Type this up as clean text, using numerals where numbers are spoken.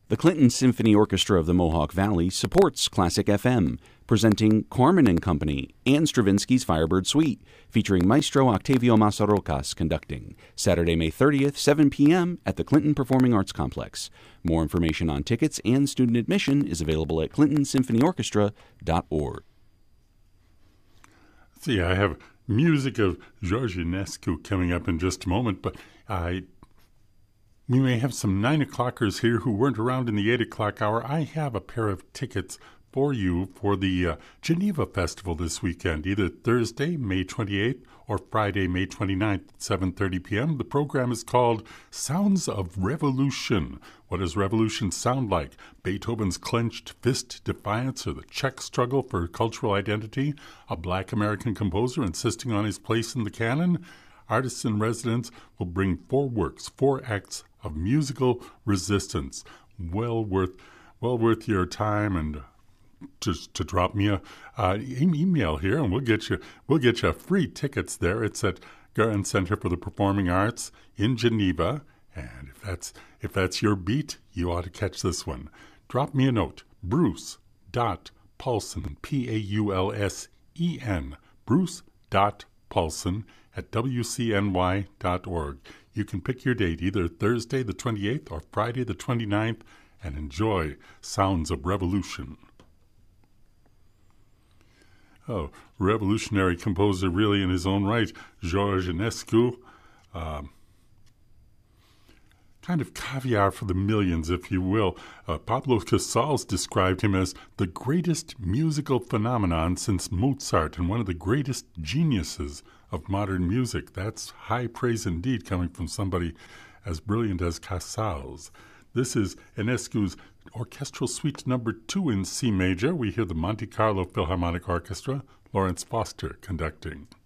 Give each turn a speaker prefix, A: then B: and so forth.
A: The Clinton Symphony Orchestra of the Mohawk Valley supports Classic FM, presenting Corman and Company and Stravinsky's Firebird Suite, featuring Maestro Octavio Mazarrocas conducting, Saturday, May 30th, 7 p.m. at the Clinton Performing Arts Complex. More information on tickets and student admission is available at clintonsymphonyorchestra.org.
B: See, I have music of George Enescu coming up in just a moment, but we may have some 9 o'clockers here who weren't around in the 8 o'clock hour. I have a pair of tickets for you for the Geneva Festival this weekend, either Thursday, May 28th, or Friday, May 29th at 7:30 p.m. The program is called Sounds of Revolution. What does revolution sound like? Beethoven's clenched fist defiance or the Czech struggle for cultural identity? A black American composer insisting on his place in the canon? Artists in residence will bring 4 works, 4 acts of musical resistance. Well worth your time, and just to drop me a email here, and we'll get you free tickets there. It's at Garand Center for the Performing Arts in Geneva, and if that's your beat, you ought to catch this one. Drop me a note, Bruce.Paulsen, Paulsen, Bruce.Paulsen at WCNY.org. You can pick your date, either Thursday the 28th or Friday the 29th, and enjoy Sounds of Revolution. Oh, revolutionary composer really in his own right, George Enescu. Kind of caviar for the millions, if you will. Pablo Casals described him as the greatest musical phenomenon since Mozart and one of the greatest geniuses of modern music. That's high praise indeed, coming from somebody as brilliant as Casals. This is Enescu's Orchestral Suite No. 2 in C major. We hear the Monte Carlo Philharmonic Orchestra, Lawrence Foster conducting.